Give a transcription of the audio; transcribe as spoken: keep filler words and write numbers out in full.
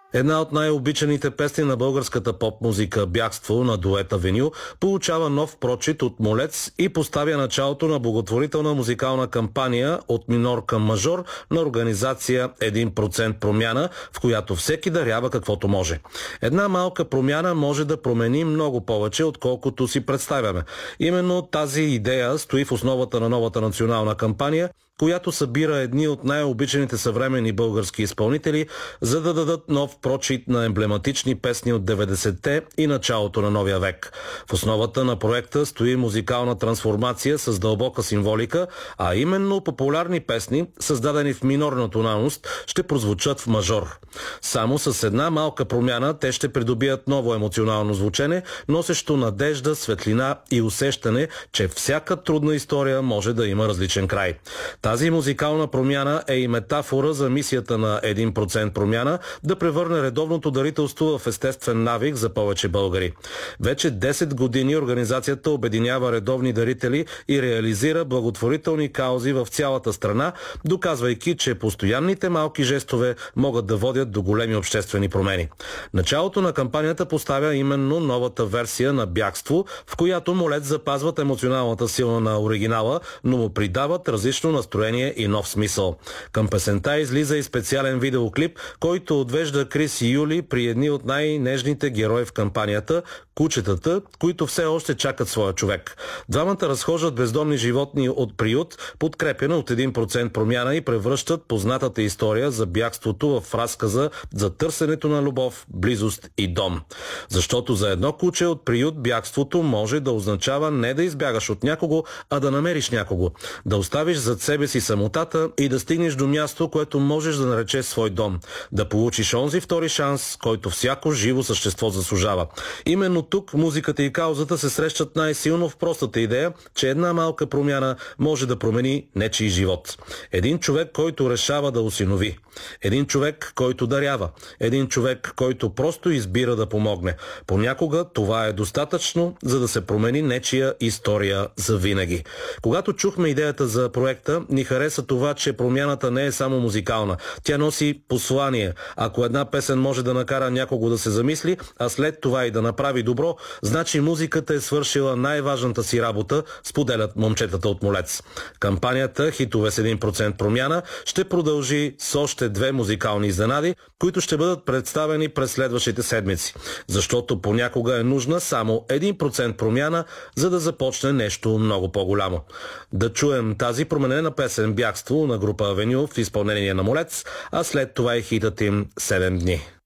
Една от най-обичаните песни на българската поп-музика «Бягство» на дует Авеню получава нов прочит от Молец и поставя началото на благотворителна музикална кампания от минор към мажор на организация един процент промяна, в която всеки дарява каквото може. Една малка промяна може да промени много повече, отколкото си представяме. Именно тази идея стои в основата на новата национална кампания, която събира едни от най-обичаните съвременни български изпълнители, за да дадат нов прочит на емблематични песни от деветдесетте и началото на новия век. В основата на проекта стои музикална трансформация с дълбока символика, а именно популярни песни, създадени в минорна тоналност, ще прозвучат в мажор. Само с една малка промяна те ще придобият ново емоционално звучене, носещо надежда, светлина и усещане, че всяка трудна история може да има различен край. Тази музикална промяна е и метафора за мисията на един процент промяна да превърне редовното дарителство в естествен навик за повече българи. Вече десет години организацията обединява редовни дарители и реализира благотворителни каузи в цялата страна, доказвайки, че постоянните малки жестове могат да водят до големи обществени промени. Началото на кампанията поставя именно новата версия на «Бягство», в която Молец запазват емоционалната сила на оригинала, но му придават различно настроение и нов смисъл. Към песента излиза и специален видеоклип, който отвежда Крис и Юли при едни от най-нежните герои в кампанията – кучетата, които все още чакат своя човек. Двамата разхождат бездомни животни от приют, подкрепена от един процент промяна, и превръщат познатата история за бягството в разказа за търсенето на любов, близост и дом. Защото за едно куче от приют бягството може да означава не да избягаш от някого, а да намериш някого, да оставиш зад себе си самотата и да стигнеш до място, което можеш да наречеш свой дом, да получиш онзи втори шанс, който всяко живо същество заслужава. Именно тук музиката и каузата се срещат най-силно в простата идея, че една малка промяна може да промени нечий живот. Един човек, който решава да осинови. Един човек, който дарява. Един човек, който просто избира да помогне. Понякога това е достатъчно, за да се промени нечия история за винаги. Когато чухме идеята за проекта, ни хареса това, че промяната не е само музикална. Тя носи послание. Ако една песен може да накара някого да се замисли, а след това и да направи добро, значи музиката е свършила най-важната си работа, споделят момчетата от Молец. Кампанията «Хитове с един процент промяна» ще продължи с още две музикални изненади, които ще бъдат представени през следващите седмици. Защото понякога е нужна само един процент промяна, за да започне нещо много по-голямо. Да чуем тази променена песен «Бягство» на група Авеню в изпълнение на Молец, а след това и хитът им «седем дни».